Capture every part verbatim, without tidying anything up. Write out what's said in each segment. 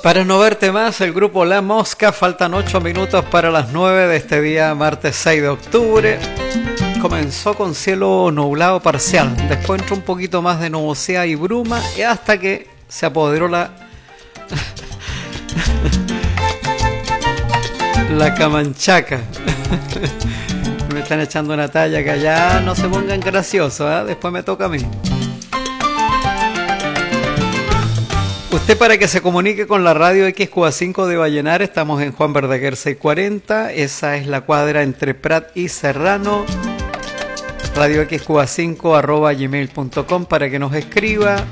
Para no verte más, el grupo La Mosca. Faltan ocho minutos para las nueve de este día, martes seis de octubre. Comenzó con cielo nublado parcial, después entró un poquito más de nubosidad y bruma, y hasta que se apoderó la la camanchaca. Me están echando una talla que allá no se pongan graciosos, ¿eh? Después me toca a mí. Usted, para que se comunique con la radio X Q A cinco de Vallenar, estamos en Juan Verdaguer seiscientos cuarenta, esa es la cuadra entre Prat y Serrano. Radio X Q A cinco arroba gmail punto com para que nos escriba.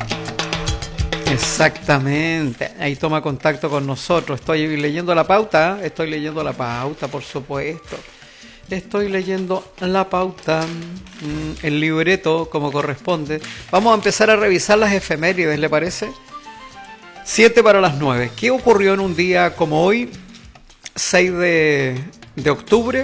Exactamente, ahí toma contacto con nosotros. Estoy leyendo la pauta, ¿eh? Estoy leyendo la pauta, por supuesto. Estoy leyendo la pauta, el libreto como corresponde. Vamos a empezar a revisar las efemérides, ¿le parece? siete para las nueve. ¿Qué ocurrió en un día como hoy, seis de octubre?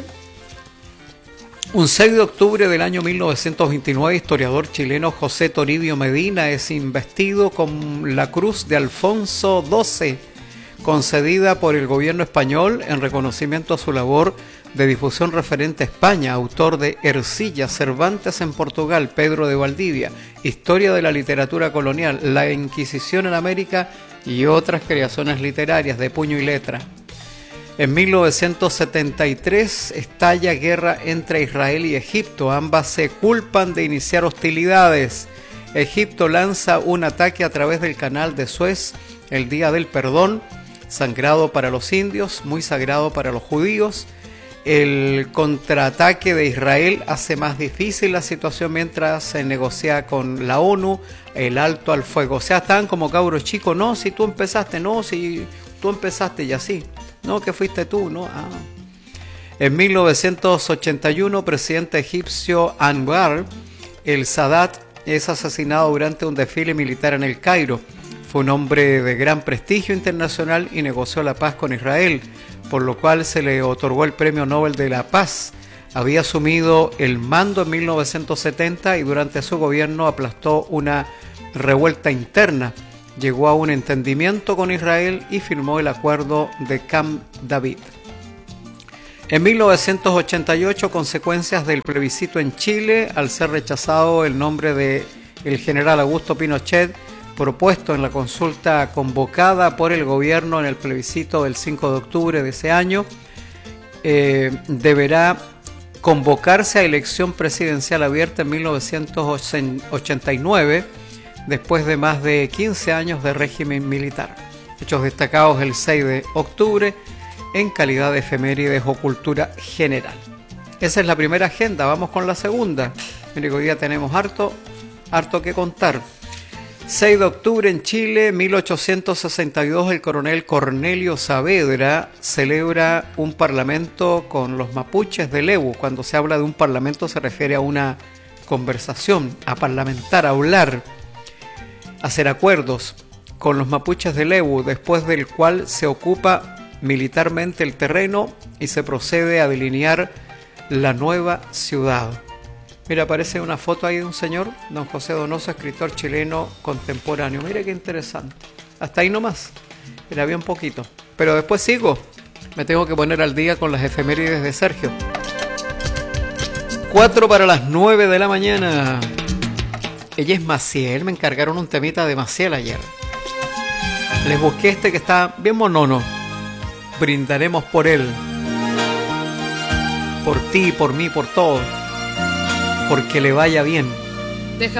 Un seis de octubre del año mil novecientos veintinueve, historiador chileno José Toribio Medina es investido con la Cruz de Alfonso doce, concedida por el gobierno español en reconocimiento a su labor de difusión referente a España, autor de Ercilla, Cervantes en Portugal, Pedro de Valdivia, Historia de la literatura colonial, La Inquisición en América y otras creaciones literarias de puño y letra. En mil novecientos setenta y tres estalla guerra entre Israel y Egipto. Ambas se culpan de iniciar hostilidades. Egipto lanza un ataque a través del canal de Suez, el Día del Perdón, sagrado para los indios, muy sagrado para los judíos. El contraataque de Israel hace más difícil la situación mientras se negocia con la ONU el alto al fuego. O sea, estaban como cabros chicos, no, si tú empezaste, no, si tú empezaste y así. No, que fuiste tú, ¿no? Ah. En mil novecientos ochenta y uno, presidente egipcio Anwar el Sadat es asesinado durante un desfile militar en el Cairo. Fue un hombre de gran prestigio internacional y negoció la paz con Israel, por lo cual se le otorgó el Premio Nobel de la Paz. Había asumido el mando en mil novecientos setenta y durante su gobierno aplastó una revuelta interna. Llegó a un entendimiento con Israel y firmó el acuerdo de Camp David. En mil novecientos ochenta y ocho, consecuencias del plebiscito en Chile, al ser rechazado el nombre de el general Augusto Pinochet, propuesto en la consulta convocada por el gobierno en el plebiscito del cinco de octubre de ese año, eh, deberá convocarse a elección presidencial abierta en mil novecientos ochenta y nueve, después de más de quince años de régimen militar. Hechos destacados el seis de octubre en calidad de efemérides o cultura general. Esa es la primera agenda, vamos con la segunda. Mire que hoy día tenemos harto, harto que contar. seis de octubre en Chile, mil ochocientos sesenta y dos, el coronel Cornelio Saavedra celebra un parlamento con los mapuches de Lebu. Cuando se habla de un parlamento se refiere a una conversación, a parlamentar, a hablar, hacer acuerdos con los mapuches de Lebu, después del cual se ocupa militarmente el terreno y se procede a delinear la nueva ciudad. Mira, aparece una foto ahí de un señor, don José Donoso, escritor chileno contemporáneo. Mira qué interesante. Hasta ahí nomás. Era bien poquito. Pero después sigo. Me tengo que poner al día con las efemérides de Sergio. Cuatro para las nueve de la mañana. Ella es Maciel. Me encargaron un temita de Maciel ayer. Les busqué este que está bien monono. Brindaremos por él. Por ti, por mí, por todos. Porque le vaya bien.